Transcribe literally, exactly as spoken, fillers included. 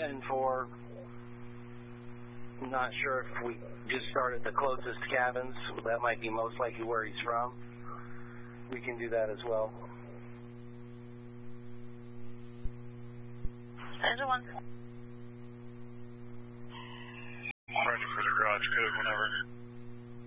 ten four. I'm not sure if we just start at the closest cabins. That might be most likely where he's from. We can do that as well. Engine one. Roger for the garage code whenever.